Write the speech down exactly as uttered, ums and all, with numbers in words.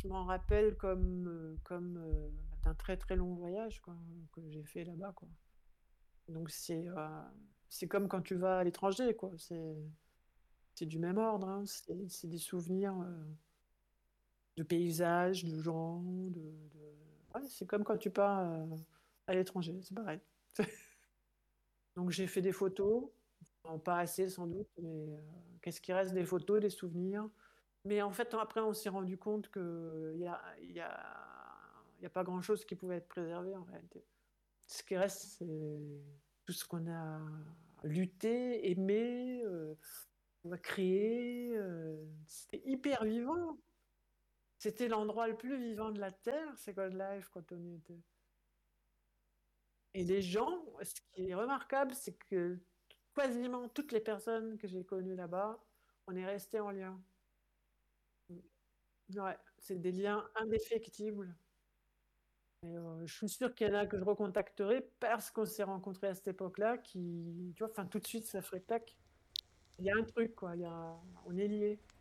je m'en rappelle comme, heu, comme, heu, d'un très, très long voyage quoi, que j'ai fait là-bas, quoi. Donc c'est, heu, c'est comme quand tu vas à l'étranger, quoi, c'est c'est du même ordre, hein. C'est c'est des souvenirs, heu de paysages, de gens, de de ouais, c'est comme quand tu pars, heu, à l'étranger, c'est pareil. Donc j'ai fait des photos, bon pas assez sans doute, mais heu, qu'est-ce qui reste? Des photos, des souvenirs. Mais en fait, après, on s'est rendu compte qu'il y a il y a il y a pas grand-chose qui pouvait être préservé en réalité. Ce qui reste, c'est tout ce qu'on a lutté, aimé, heu, on a créé, heu, c'était hyper vivant! C'était l'endroit le plus vivant de la terre, Second Life, quand on y était. Et les gens, ce qui est remarquable, c'est que quasiment toutes les personnes que j'ai connues là-bas, on est restés en lien. Mmh. Ouais, c'est des liens indéfectibles. Et heu, je suis sûre qu'il y en a que je recontacterai parce qu'on s'est rencontrés à cette époque-là qui tu vois? Enfin tout de suite ça ferait tac. Il y a un truc quoi, il y a on est liés.